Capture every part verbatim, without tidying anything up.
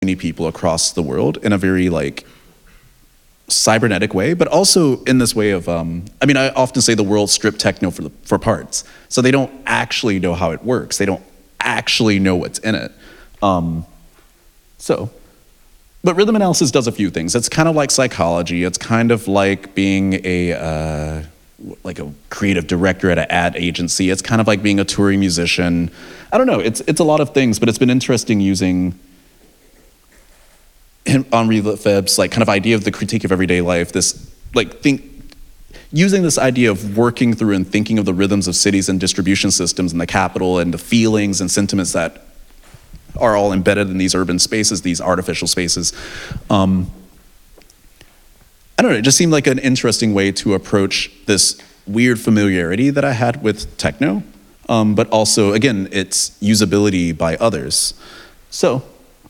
many people across the world in a very like cybernetic way, but also in this way of, um, I mean, I often say the world stripped techno for, the, for parts. So they don't actually know how it works. They don't actually know what's in it. Um, so, but rhythm analysis does a few things. It's kind of like psychology. It's kind of like being a, uh, like a creative director at an ad agency. It's kind of like being a touring musician. I don't know, it's, it's a lot of things, but it's been interesting using Henri Lefebvre's like kind of idea of the critique of everyday life, this like think, using this idea of working through and thinking of the rhythms of cities and distribution systems and the capital and the feelings and sentiments that are all embedded in these urban spaces, these artificial spaces. Um, I don't know, it just seemed like an interesting way to approach this weird familiarity that I had with techno, um, but also, again, its usability by others. So,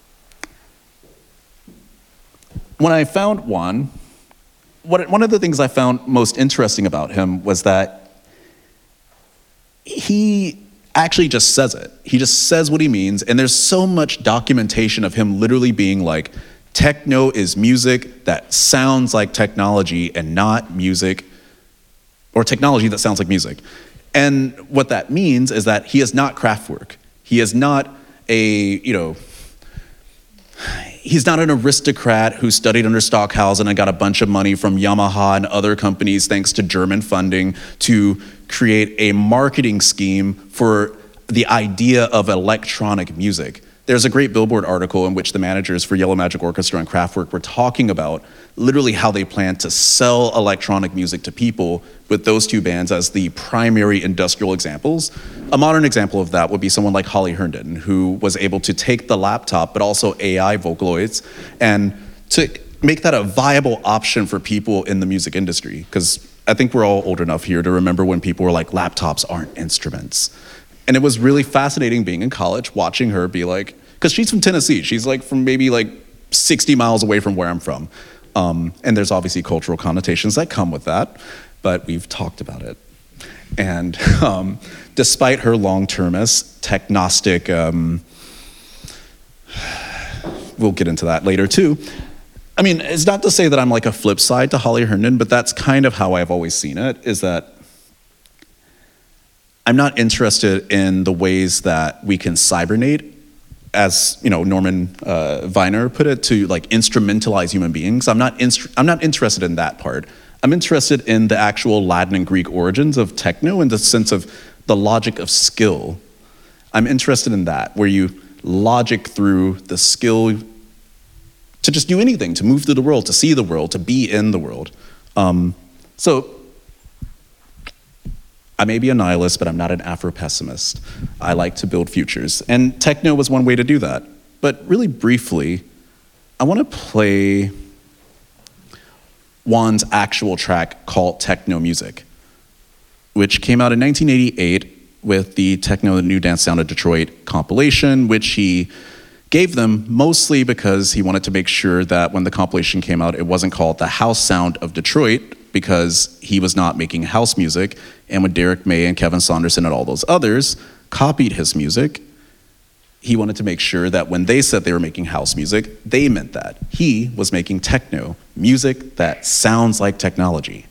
when I found Juan, what, one of the things I found most interesting about him was that he actually just says it. He just says what he means, and there's so much documentation of him literally being like, techno is music that sounds like technology and not music, or technology that sounds like music. And what that means is that he is not Kraftwerk. He is not a, you know, he's not an aristocrat who studied under Stockhausen and got a bunch of money from Yamaha and other companies thanks to German funding to create a marketing scheme for the idea of electronic music. There's a great Billboard article in which the managers for Yellow Magic Orchestra and Kraftwerk were talking about literally how they plan to sell electronic music to people with those two bands as the primary industrial examples. A modern example of that would be someone like Holly Herndon, who was able to take the laptop, but also A I Vocaloids, and to make that a viable option for people in the music industry. Because I think we're all old enough here to remember when people were like, laptops aren't instruments. And it was really fascinating being in college, watching her be like, because she's from Tennessee. She's like from maybe like sixty miles away from where I'm from. Um, and there's obviously cultural connotations that come with that, but we've talked about it. And um, despite her long-termist, technostic, um, we'll get into that later too. I mean, it's not to say that I'm like a flip side to Holly Herndon, but that's kind of how I've always seen it, is that I'm not interested in the ways that we can cybernate, as you know, Norman uh, Viner put it, to like instrumentalize human beings. I'm not instru- I'm not interested in that part. I'm interested in the actual Latin and Greek origins of techno in the sense of the logic of skill. I'm interested in that, where you logic through the skill to just do anything, to move through the world, to see the world, to be in the world. Um, so. I may be a nihilist, but I'm not an Afro-pessimist. I like to build futures. And techno was one way to do that. But really briefly, I want to play Juan's actual track called Techno Music, which came out in nineteen eighty-eight with the Techno the New Dance Sound of Detroit compilation, which he gave them mostly because he wanted to make sure that when the compilation came out, it wasn't called the House Sound of Detroit, because he was not making house music, and when Derek May and Kevin Saunderson and all those others copied his music, he wanted to make sure that when they said they were making house music, they meant that. He was making techno, music that sounds like technology.